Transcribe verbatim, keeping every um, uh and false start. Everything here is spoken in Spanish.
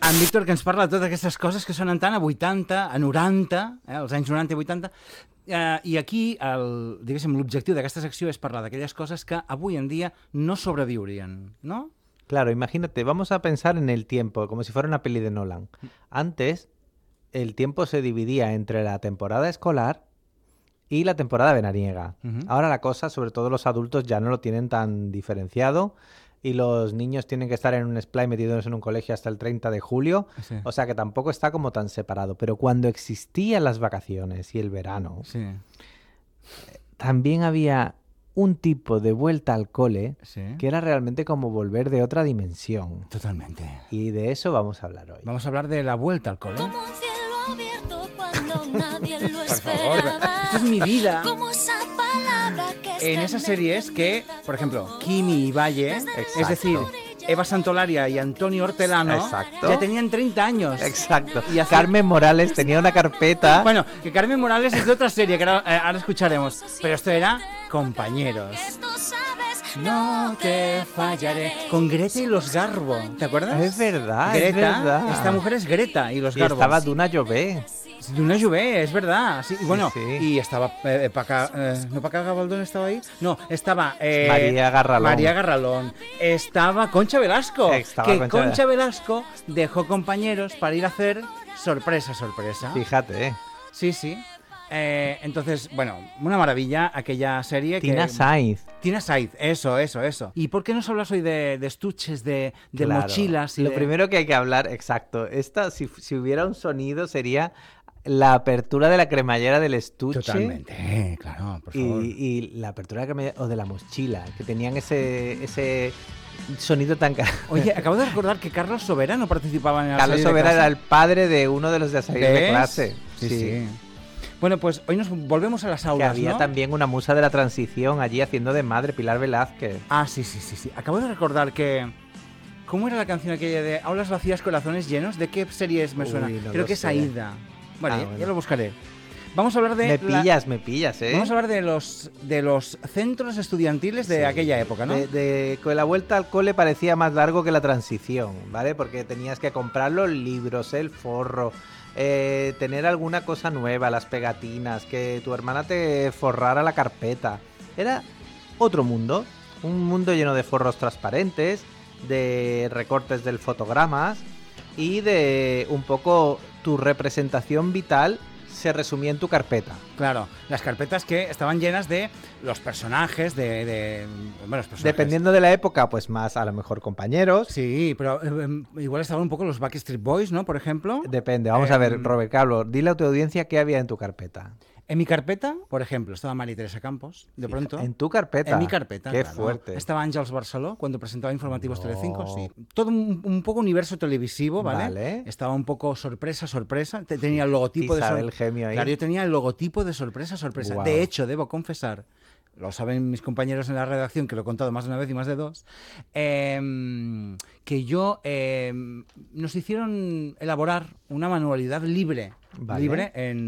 en Víctor, que ens parla de totes aquestes coses que sonen tant a vuitanta, a noranta, eh, als anys noranta i vuitanta, eh, i aquí el, diguéssim, l'objectiu d'aquesta secció és parlar d'aquelles coses que avui en dia no sobreviurien, no? Claro, imagínate, vamos a pensar en el tiempo, como si fuera una peli de Nolan. Antes, el tiempo se dividía entre la temporada escolar y la temporada veraniega. Uh-huh. Ahora la cosa, sobre todo los adultos, ya no lo tienen tan diferenciado y los niños tienen que estar en un splay metidos en un colegio hasta el treinta de julio, Sí. o sea que tampoco está como tan separado. Pero cuando existían las vacaciones y el verano, Sí, también había un tipo de vuelta al cole sí. que era realmente como volver de otra dimensión. Totalmente. Y de eso vamos a hablar hoy. Vamos a hablar de la vuelta al cole. Como un cielo abierto cuando nadie lo Por favor, esperaba. esto es mi vida. Como esa palabra que En esas series que, por ejemplo, Kimi y Valle, Exacto. es decir, Eva Santolaria y Antonio Hortelano, Exacto. ya tenían treinta años. Exacto. Y hace- Carmen Morales tenía una carpeta. Bueno, que Carmen Morales es de otra serie que ahora, eh, ahora escucharemos, pero esto era Compañeros. esto sabes, No te fallaré. Con Greta y los Garbo, ¿te acuerdas? Es verdad, Greta, es verdad. esta mujer es Greta y los Y Garbo. estaba Duna Jové. De una Juve, es verdad. Sí, y bueno, sí. y estaba eh, Paca, eh, ¿no Paca Gabaldón estaba ahí? No, estaba eh, María Garralón. María Garralón. Estaba Concha Velasco. Estaba que Concha Concha Velasco dejó Compañeros para ir a hacer sorpresa, sorpresa. Fíjate, ¿eh? Sí, sí. Eh, entonces, bueno, una maravilla aquella serie. Tina que... Sainz. Tina Sainz, eso, eso, eso. ¿Y por qué nos hablas hoy de, de estuches, de, de Claro. mochilas? Y Lo de... primero que hay que hablar, exacto. Esta, si, si hubiera un sonido, sería la apertura de la cremallera del estuche. Totalmente, eh, claro, por favor. Y, y la apertura de la cremallera, o de la mochila, que tenían ese, ese sonido tan caro. Oye, acabo de recordar que Carlos Sobera no participaba en la Carlos serie de Sobera clase. era el padre de uno de los de salir de ¿Ves? clase. Sí, sí. Bueno, pues hoy nos volvemos a las Que aulas, había ¿no? también una musa de la transición allí haciendo de madre, Pilar Velázquez. Ah, sí, sí, sí, sí. Acabo de recordar que... ¿Cómo era la canción aquella de Aulas vacías, corazones llenos? ¿De qué series me Uy, suena? no Creo lo que es sé. Aida. Bueno, Ah, ya, bueno. ya lo buscaré. Vamos a hablar de... Me la- pillas, me pillas, ¿eh? Vamos a hablar de los, de los centros estudiantiles de Sí. aquella época, ¿no? De, de- que la vuelta al cole parecía más largo que la transición, ¿vale? Porque tenías que comprar los libros, el forro, eh, tener alguna cosa nueva, las pegatinas, que tu hermana te forrara la carpeta. Era otro mundo, un mundo lleno de forros transparentes, de recortes del fotogramas y de un poco tu representación vital se resumía en tu carpeta. Claro, las carpetas que estaban llenas de los personajes, de... de bueno, los personajes. Dependiendo de la época, pues más a lo mejor compañeros. Sí, pero eh, eh, igual estaban un poco los Backstreet Boys, ¿no? Por ejemplo. Depende, vamos a ver, Em, Robert Carlos, dile a tu audiencia qué había en tu carpeta. En mi carpeta, por ejemplo, estaba María Teresa Campos, de pronto. En tu carpeta. En mi carpeta, Qué claro. fuerte. Estaba Àngels Barceló cuando presentaba informativos No. Telecinco, sí. Todo un, un poco universo televisivo, ¿vale? Vale. Estaba un poco sorpresa, sorpresa. Te- Tenía el logotipo Isabel de Gemio ahí. Claro, yo tenía el logotipo de sorpresa, sorpresa. Guau. De hecho, debo confesar, lo saben mis compañeros en la redacción, que lo he contado más de una vez y más de dos, em, que yo em, nos hicieron elaborar una manualidad libre, Vale. libre en